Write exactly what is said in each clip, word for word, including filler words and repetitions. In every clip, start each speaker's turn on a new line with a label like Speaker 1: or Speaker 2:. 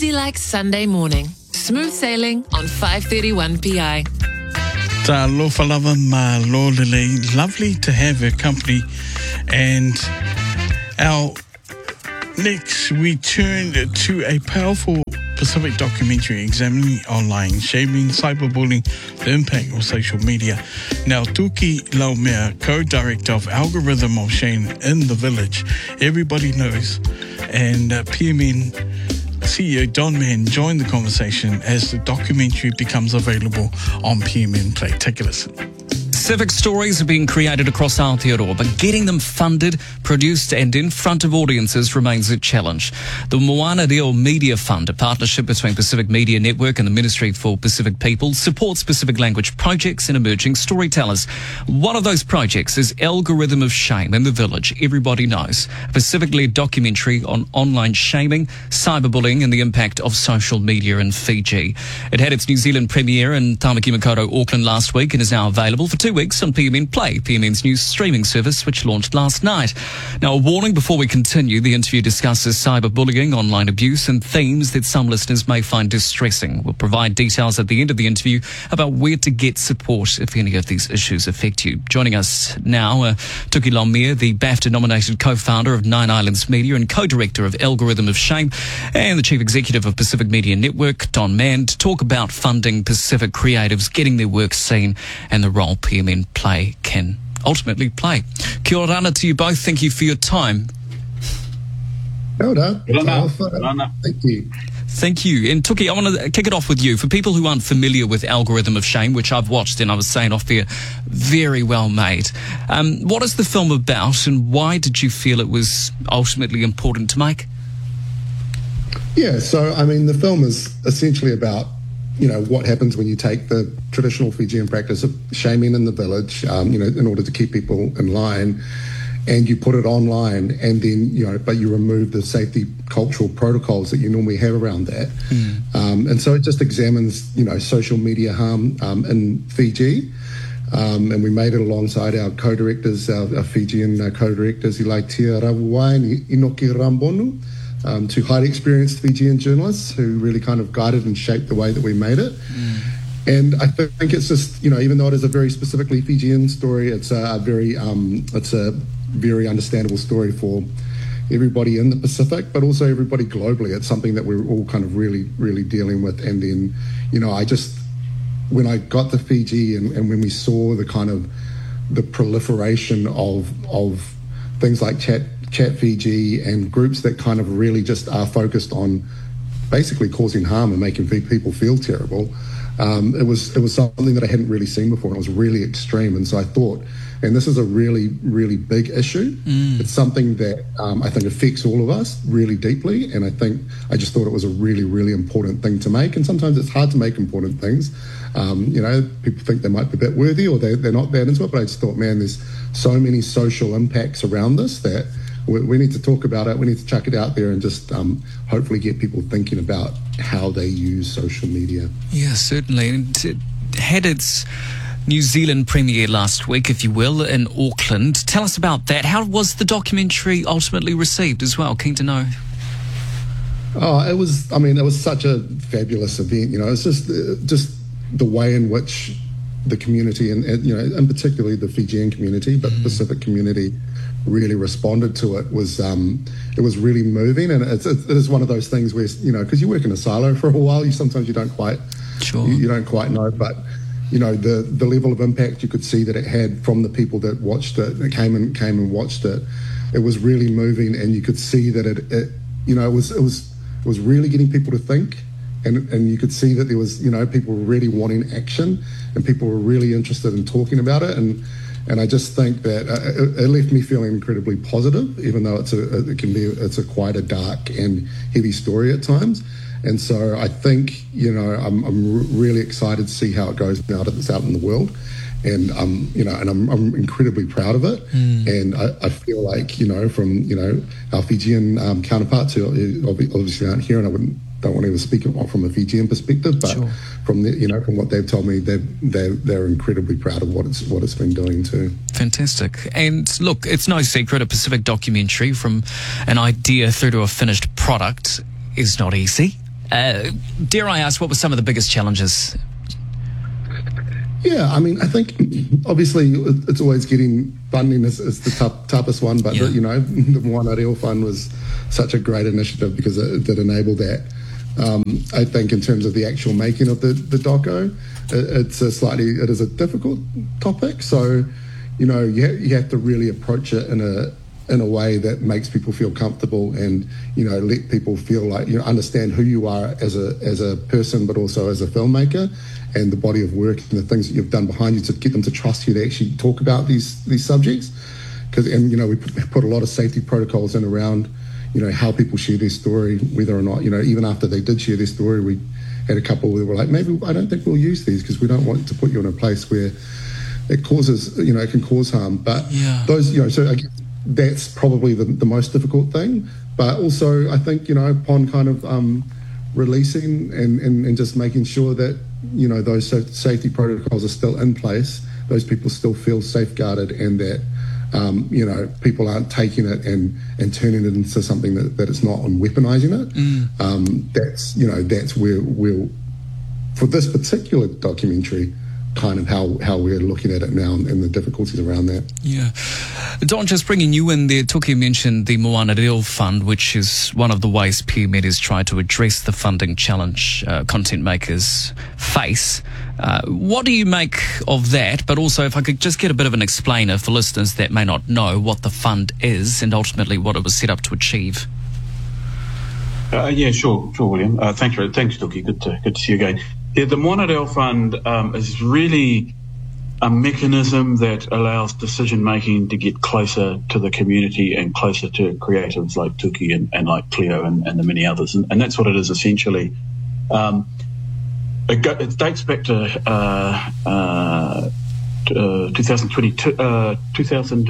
Speaker 1: easy like Sunday morning. Smooth sailing on five thirty-one P I.
Speaker 2: Ta lofa lava ma lo lele. Lovely to have her company. And our next, we turn to a powerful Pacific documentary examining online shaming, cyberbullying, the impact of social media. Now, Tuki Laumea, co-director of Algorithm of Shame in the Village, everybody knows, and uh, P M N C E O Don Mann joined the conversation as the documentary becomes available on P M N Play. Take a listen.
Speaker 3: Civic stories are being created across Aotearoa, but getting them funded, produced and in front of audiences remains a challenge. The Moana Reo Media Fund, a partnership between Pacific Media Network and the Ministry for Pacific People, supports Pacific language projects and emerging storytellers. One of those projects is Algorithm of Shame in the Village, everybody knows, a Pacific-led documentary on online shaming, cyberbullying and the impact of social media in Fiji. It had its New Zealand premiere in Tamaki Makaurau, Auckland last week and is now available for two weeks on P M N Play, P M N's new streaming service, which launched last night. Now, a warning before we continue, the interview discusses cyberbullying, online abuse and themes that some listeners may find distressing. We'll provide details at the end of the interview about where to get support if any of these issues affect you. Joining us now, uh, Tuki Laumea, the BAFTA-nominated co-founder of Nine Islands Media and co-director of Algorithm of Shame, and the chief executive of Pacific Media Network, Don Mann, to talk about funding Pacific creatives, getting their work seen and the role P M N Play can ultimately play. Kia ora to you both. Thank you for your time.
Speaker 4: Kia ora. Thank you.
Speaker 3: Thank you. And Tuki, I want to kick it off with you. For people who aren't familiar with Algorithm of Shame, which I've watched and I was saying off there, very well made. Um, what is the film about and why did you feel it was ultimately important to make?
Speaker 4: Yeah, so, I mean, the film is essentially about, you know, what happens when you take the traditional Fijian practice of shaming in the village, um, you know, in order to keep people in line, and you put it online, and then, you know, but you remove the safety cultural protocols that you normally have around that. Mm. Um, and so it just examines, you know, social media harm um, in Fiji. Um, and we made it alongside our co-directors, our, our Fijian uh, co-directors, Ilaitia Rawai and Inoki Rambonu. Um, two highly experienced Fijian journalists who really kind of guided and shaped the way that we made it. Mm. And I th- think it's just, you know, even though it is a very specifically Fijian story, it's a very, um, it's a very understandable story for everybody in the Pacific, but also everybody globally. It's something that we're all kind of really, really dealing with. And then, you know, I just, when I got to Fiji and, and when we saw the kind of the proliferation of of things like Chat Chat Fiji and groups that kind of really just are focused on basically causing harm and making people feel terrible. Um, it was it was something that I hadn't really seen before, and it was really extreme. And so I thought, and this is a really, really big issue. Mm. It's something that um, I think affects all of us really deeply. And I think I just thought it was a really, really important thing to make. And sometimes it's hard to make important things. Um, you know, people think they might be a bit worthy or they, they're not that into it. But I just thought, man, there's so many social impacts around this that we, we need to talk about it. We need to chuck it out there and just um, hopefully get people thinking about how they use social media.
Speaker 3: Yeah, certainly. And it had its New Zealand premiere last week, if you will, in Auckland. Tell us about that. How was the documentary ultimately received as well? Keen to know.
Speaker 4: Oh, it was, I mean, it was such a fabulous event. You know, it's just, just the way in which the community and, and you know, and particularly the Fijian community, but mm. the Pacific community really responded to it was, um, it was really moving. And it's, it is one of those things where, you know, because you work in a silo for a while, you sometimes you don't quite,
Speaker 3: sure.
Speaker 4: you, you don't quite know, but you know, the, the level of impact you could see that it had from the people that watched it, that came and came and watched it. It was really moving, and you could see that it, it you know, it was it was it was really getting people to think, and and you could see that there was, you know, people were really wanting action, and people were really interested in talking about it, and and I just think that uh, it, it left me feeling incredibly positive, even though it's a it can be it's a quite a dark and heavy story at times. And so I think, you know, I'm, I'm really excited to see how it goes now that it's out in the world. And, um, you know, and I'm, I'm incredibly proud of it. Mm. And I, I feel like, you know, from, you know, our Fijian um, counterparts who obviously aren't here, and I wouldn't, don't want to ever speak from a Fijian perspective, but sure. from the, you know, from what they've told me, they're, they're, they're incredibly proud of what it's, what it's been doing too.
Speaker 3: Fantastic. And look, it's no secret, a Pacific documentary from an idea through to a finished product is not easy. Uh, dare I ask, what were some of the biggest challenges?
Speaker 4: Yeah, I mean, I think obviously it's always getting funding is, is the tough, toughest one, but,
Speaker 3: yeah.
Speaker 4: the, you know, the Moana Reo Fund was such a great initiative because it did enable that. Um, I think in terms of the actual making of the, the doco, it, it's a slightly, it is a difficult topic. So, you know, you, ha- you have to really approach it in a in a way that makes people feel comfortable and, you know, let people feel like, you know, understand who you are as a as a person, but also as a filmmaker, and the body of work and the things that you've done behind you to get them to trust you to actually talk about these these subjects. Because, and, you know, we put, put a lot of safety protocols in around, you know, how people share their story, whether or not, you know, even after they did share their story, we had a couple that were like, maybe I don't think we'll use these because we don't want to put you in a place where it causes, you know, it can cause harm. But
Speaker 3: yeah.
Speaker 4: those, you know, so I guess that's probably the, the most difficult thing. But also, I think, you know, upon kind of um, releasing and, and, and just making sure that, you know, those safety protocols are still in place, those people still feel safeguarded, and that, um, you know, people aren't taking it and, and turning it into something that, that it's not and weaponizing it. Mm. Um, that's, you know, that's where we'll, for this particular documentary, kind of how, how we're looking at it now and, and the difficulties around that.
Speaker 3: Yeah. Don, just bringing you in there, Tuki mentioned the Moana Reo Fund, which is one of the ways P M E D has tried to address the funding challenge uh, content makers face. Uh, what do you make of that? But also, if I could just get a bit of an explainer for listeners that may not know what the fund is and ultimately what it was set up to achieve.
Speaker 5: Uh, yeah, sure, sure, William. Uh, thanks, thanks, Tuki. Good to good to see you again. Yeah, the Moana Reo Fund um, is really a mechanism that allows decision making to get closer to the community and closer to creatives like Tuki and, and like Cleo and, and the many others, and, and that's what it is essentially. Um, it, go, it dates back to uh, uh, uh, twenty twenty-two, uh, twenty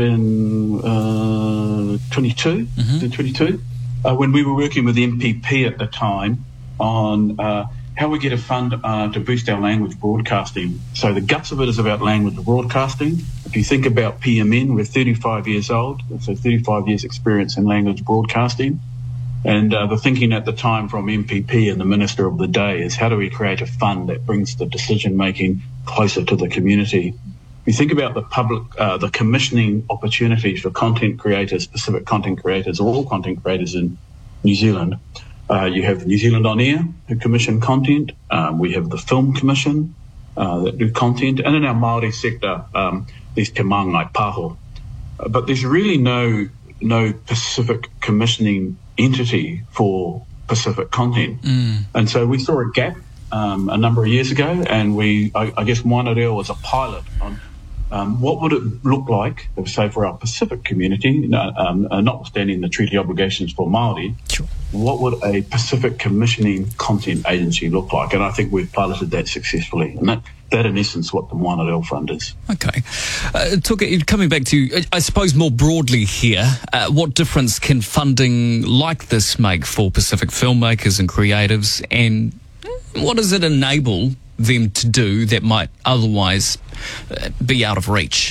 Speaker 5: twenty-two, mm-hmm. twenty-two uh, when we were working with M P P at the time on uh, how we get a fund uh, to boost our language broadcasting. So the guts of it is about language broadcasting. If you think about P M N, we're thirty-five years old, so thirty-five years experience in language broadcasting. And uh, the thinking at the time from M P P and the Minister of the day is how do we create a fund that brings the decision-making closer to the community? If you think about the public, uh, the commissioning opportunities for content creators, specific content creators, or all content creators in New Zealand, Uh, you have New Zealand On Air, who commission content. Um, we have the Film Commission uh, that do content. And in our Māori sector, um, there's Te Māngai Pāho. Uh, but there's really no no Pacific commissioning entity for Pacific content. Mm. And so we saw a gap um, a number of years ago, and we, I, I guess Moana Reo was a pilot on Um, what would it look like, say, for our Pacific community, um, uh, notwithstanding the treaty obligations for Māori, sure. What would a Pacific commissioning content agency look like? And I think we've piloted that successfully. And that, that in essence, what the Moana Reo Fund is.
Speaker 3: Okay. Uh, Tuka, coming back to, I suppose, more broadly here, uh, what difference can funding like this make for Pacific filmmakers and creatives, and what does it enable them to do that might otherwise uh, be out of reach?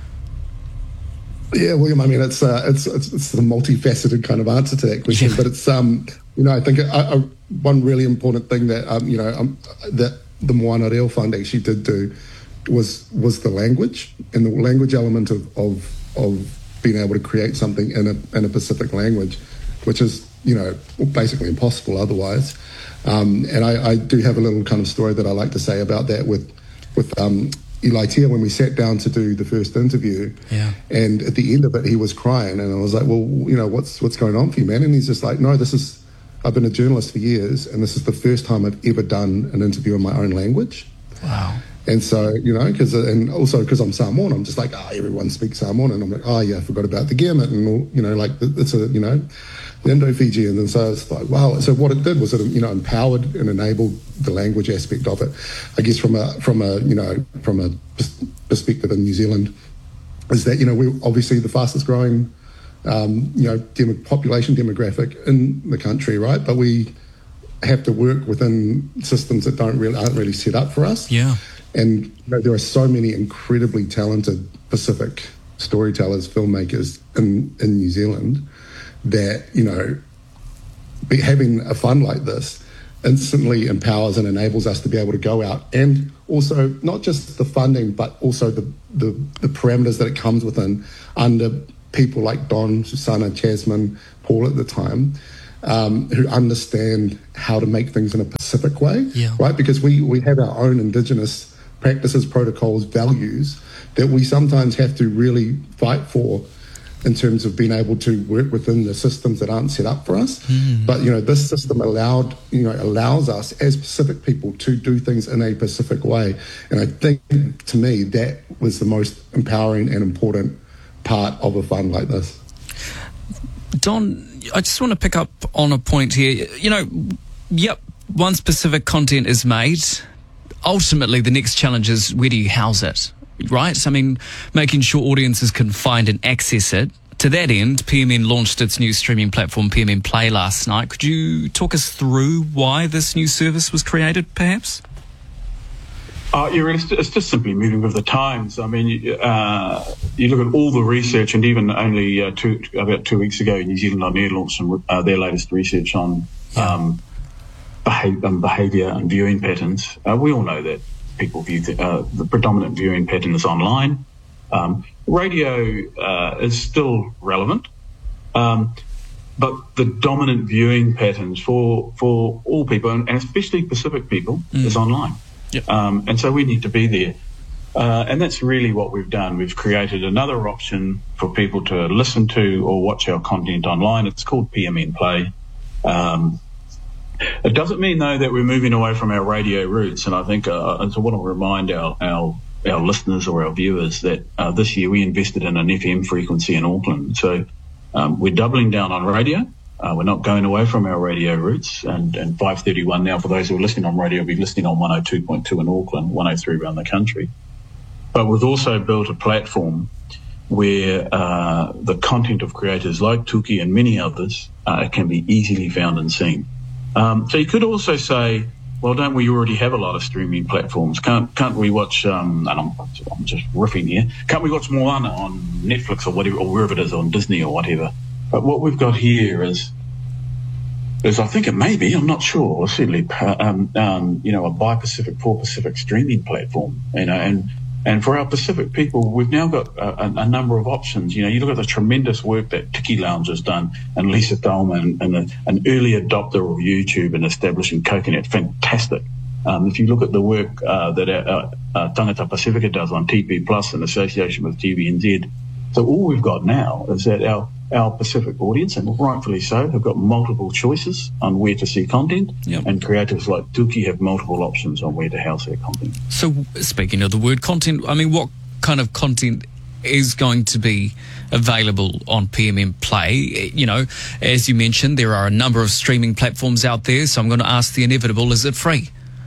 Speaker 4: Yeah, William, I mean, it's uh, it's, it's it's a multifaceted kind of answer to that question, yeah. But it's um, you know, I think a, a, one really important thing that um, you know, um, that the Moana Reo Fund actually did do was was the language and the language element of of, of being able to create something in a in a Pacific language, which is, you know, basically impossible otherwise. Um, and I, I do have a little kind of story that I like to say about that with with um, Eli Tia when we sat down to do the first interview. Yeah. And at the end of it, he was crying, and I was like, "Well, you know, what's what's going on for you, man?" And he's just like, "No, this is. I've been a journalist for years, and this is the first time I've ever done an interview in my own language."
Speaker 3: Wow.
Speaker 4: And so, you know, because and also because I'm Samoan, I'm just like, ah, oh, everyone speaks Samoan, and I'm like, oh yeah, I forgot about the Gearmit, and all, you know, like it's a, you know. The Indo-Fijians, and so it's like, wow. So what it did was it, you know, empowered and enabled the language aspect of it. I guess from a from a you know from a perspective in New Zealand, is that, you know, we're obviously the fastest growing um, you know dem- population demographic in the country, right? But we have to work within systems that don't really aren't really set up for us.
Speaker 3: Yeah.
Speaker 4: And you know, there are so many incredibly talented Pacific storytellers, filmmakers in in New Zealand, that, you know, be, having a fund like this instantly empowers and enables us to be able to go out and also not just the funding, but also the, the, the parameters that it comes within under people like Don, Susanna, Jasmine, Paul at the time, um, who understand how to make things in a Pacific way,
Speaker 3: yeah.
Speaker 4: right? Because we, we have our own Indigenous practices, protocols, values that we sometimes have to really fight for in terms of being able to work within the systems that aren't set up for us. Mm. But, you know, this system allowed, you know, allows us as Pacific people to do things in a Pacific way. And I think, to me, that was the most empowering and important part of a fund like this.
Speaker 3: Don, I just want to pick up on a point here. You know, yep, once Pacific content is made, ultimately the next challenge is where do you house it? Right? So, I mean, making sure audiences can find and access it. To that end, P M N launched its new streaming platform, P M N Play, last night. Could you talk us through why this new service was created, perhaps?
Speaker 5: Uh, yeah, it's, it's just simply moving with the times. I mean, uh, you look at all the research, and even only uh, two, about two weeks ago, New Zealand On Air launched some, uh, their latest research on um, behavior, um, behaviour and viewing patterns. Uh, we all know that people view the, uh, the predominant viewing pattern is online. Um, radio uh, is still relevant, um, but the dominant viewing patterns for for all people, and, and especially Pacific people, mm. is online. Yep. Um, and so we need to be there. Uh, and that's really what we've done. We've created another option for people to listen to or watch our content online. It's called P M N Play. Um, It doesn't mean, though, that we're moving away from our radio roots. And I think uh, I want to remind our, our our listeners or our viewers that uh, this year we invested in an F M frequency in Auckland. So um, we're doubling down on radio. Uh, we're not going away from our radio roots. And, and five thirty-one now, for those who are listening on radio, will be listening on one oh two point two in Auckland, one oh three around the country. But we've also built a platform where uh, the content of creators like Tuki and many others uh, can be easily found and seen. Um, so you could also say, well, don't we already have a lot of streaming platforms? Can't can't we watch, um, and I'm, I'm just riffing here, can't we watch Moana on Netflix or whatever, or wherever it is, on Disney or whatever? But what we've got here is, is I think it may be, I'm not sure, certainly, um, um, you know, a bi-Pacific, for-Pacific streaming platform, you know, and And for our Pacific people, we've now got a, a number of options. You know, you look at the tremendous work that Tiki Lounge has done, and Lisa Thalman, and a, an early adopter of YouTube and establishing Coconut, fantastic. Um, if you look at the work uh, that our, uh, Tangata Pacifica does on T P Plus in association with T V N Z, so all we've got now is that our our Pacific audience, and rightfully so, have got multiple choices on where to see content, yep. and creators like Tuki have multiple options on where to house their content.
Speaker 3: So, speaking of the word content, I mean, what kind of content is going to be available on P M N Play? You know, as you mentioned, there are a number of streaming platforms out there, so I'm going to ask the inevitable, is it free?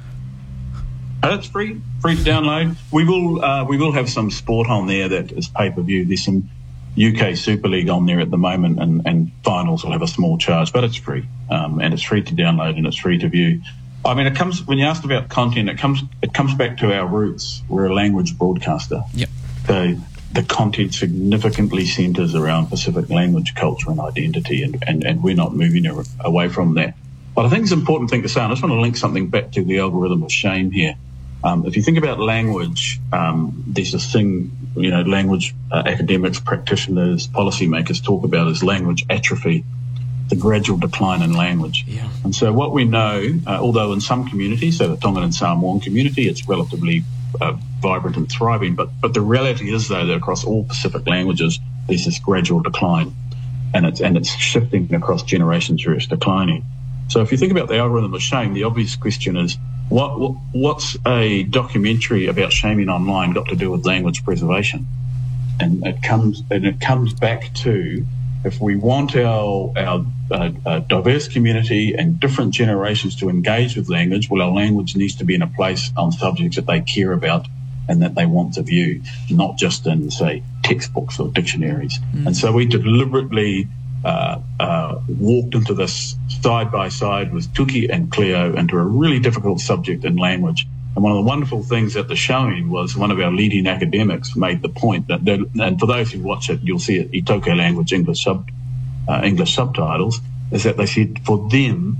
Speaker 5: Uh, it's free, free to download. We will, uh, we will have some sport on there that is pay-per-view. There's some U K Super League on there at the moment, and, and finals will have a small charge, but it's free, um, and it's free to download and it's free to view. I mean, it comes when you asked about content, it comes it comes back to our roots. We're a language broadcaster.
Speaker 3: Yep.
Speaker 5: So the content significantly centres around Pacific language, culture, and identity, and, and, and we're not moving away from that. But I think it's an important thing to say, and I just want to link something back to the algorithm of shame here. Um, if you think about language, um, there's this thing, you know, language uh, academics, practitioners, policymakers talk about as language atrophy, the gradual decline in language.
Speaker 3: Yeah.
Speaker 5: And so what we know, uh, although in some communities, so the Tongan and Samoan community, it's relatively uh, vibrant and thriving, but, but the reality is, though, that across all Pacific languages, there's this gradual decline, and it's, and it's shifting across generations where it's declining. So if you think about the algorithm of shame, the obvious question is, What, what what's a documentary about shaming online got to do with language preservation? And it comes and it comes back to, if we want our our uh, uh, diverse community and different generations to engage with language, well, our language needs to be in a place on subjects that they care about and that they want to view, not just in, say, textbooks or dictionaries. Mm. And so we deliberately Uh, uh, walked into this side by side with Tuki and Cleo into a really difficult subject in language. And one of the wonderful things at the showing was one of our leading academics made the point that, and for those who watch it, you'll see it, Itoka language English sub, uh, English subtitles, is that they said for them,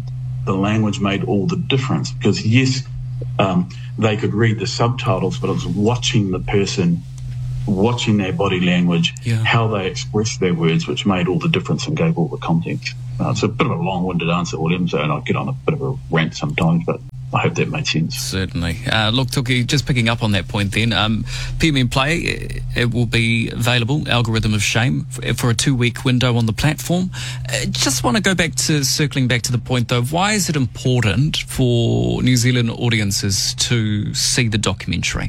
Speaker 5: the language made all the difference, because yes, um, they could read the subtitles, but it was watching the person, watching their body language,
Speaker 3: yeah.
Speaker 5: how they expressed their words, which made all the difference and gave all the context. Uh, it's a bit of a long-winded answer, William, so I get on a bit of a rant sometimes, but I hope that made sense.
Speaker 3: Certainly. Uh, look, Tuki, just picking up on that point then, um, P M N Play, it, it will be available, Algorithm of Shame, for, for a two-week window on the platform. Uh, just want to go back to, circling back to the point though, why is it important for New Zealand audiences to see the documentary?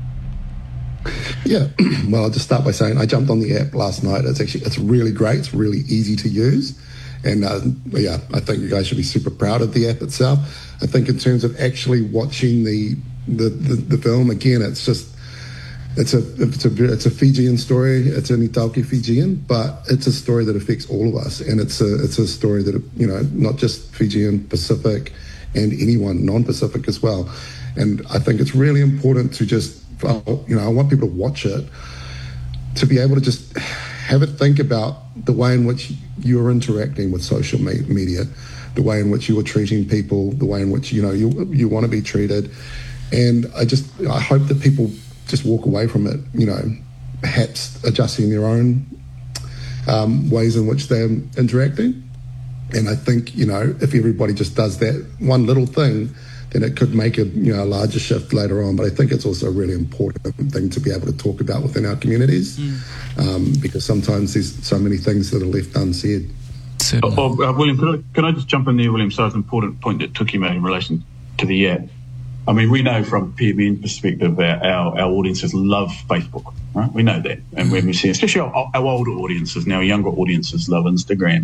Speaker 4: Yeah, well, I'll just start by saying I jumped on the app last night. It's actually, it's really great. It's really easy to use. And uh, yeah, I think you guys should be super proud of the app itself. I think in terms of actually watching the the, the, the film, again, it's just, it's a it's a it's a Fijian story. It's an Italki Fijian, but it's a story that affects all of us. And it's a it's a story that, you know, not just Fijian, Pacific, and anyone non-Pacific as well. And I think it's really important to just, you know, I want people to watch it, to be able to just have it think about the way in which you're interacting with social me- media, the way in which you are treating people, the way in which, you know, you you want to be treated. And I just, I hope that people just walk away from it, you know, perhaps adjusting their own um, ways in which they're interacting. And I think, you know, if everybody just does that one little thing, then it could make a, you know, a larger shift later on. But I think it's also a really important thing to be able to talk about within our communities, mm. um, because sometimes there's so many things that are left unsaid.
Speaker 5: Oh, oh, uh, William, could I, could I just jump in there, William? So it's an important point that Tuki made in relation to the app. I mean, we know from P M N perspective that our, our audiences love Facebook, right? We know that. And mm. when we see, especially our, our older audiences, now younger audiences love Instagram.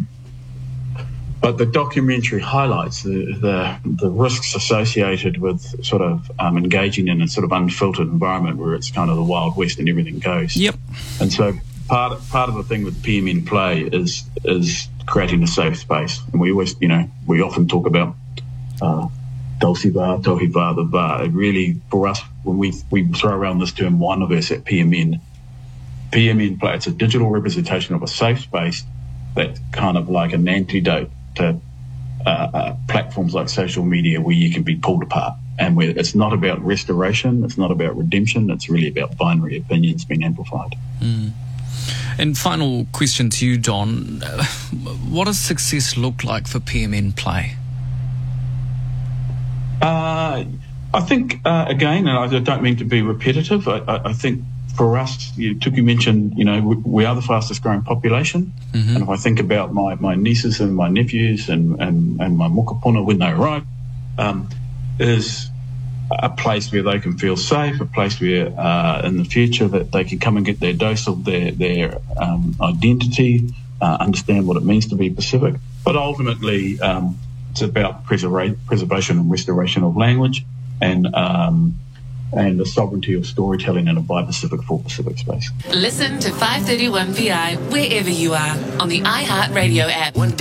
Speaker 5: But the documentary highlights the, the the risks associated with sort of um, engaging in a sort of unfiltered environment where it's kind of the Wild West and everything goes.
Speaker 3: Yep.
Speaker 5: And so part part of the thing with P M N Play is is creating a safe space. And we always, you know, we often talk about uh, Dulce Bar, Tohi Bar, the bar. It really, for us, when we, we throw around this term Waianaverse at P M N, P M N Play, it's a digital representation of a safe space that's kind of like an antidote to uh, uh, platforms like social media where you can be pulled apart, and where it's not about restoration, it's not about redemption, it's really about binary opinions being amplified.
Speaker 3: Mm. And final question to you, Don. What does success look like for P M N Play?
Speaker 5: Uh, I think, uh, again, and I don't mean to be repetitive, I, I, I think for us, you, Tuki mentioned, you know, we, we are the fastest growing population. Mm-hmm. And if I think about my, my nieces and my nephews and, and, and my mokopuna when they arrive, um, is a place where they can feel safe, a place where uh, in the future that they can come and get their dose of their, their um, identity, uh, understand what it means to be Pacific. But ultimately, um, it's about preserva- preservation and restoration of language and um, and the sovereignty of storytelling in a bi-Pacific, full-Pacific space.
Speaker 1: Listen to five thirty-one P I wherever you are on the iHeartRadio app.